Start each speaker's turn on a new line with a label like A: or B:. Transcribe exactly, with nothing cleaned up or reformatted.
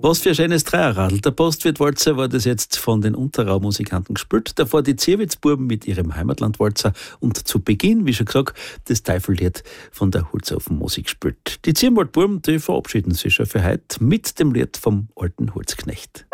A: Was für ein schönes Dreierradl. Der Postwirt-Walzer war das jetzt von den Unterrau-Musikanten gespielt. Davor die Zierwitz-Buben mit ihrem Heimatland-Walzer. Und zu Beginn, wie schon gesagt, das Teifellied von der Holzofenmusik gespielt. Die Zierwald-Buben, die verabschieden sich schon für heute mit dem Lied vom alten Holzknecht.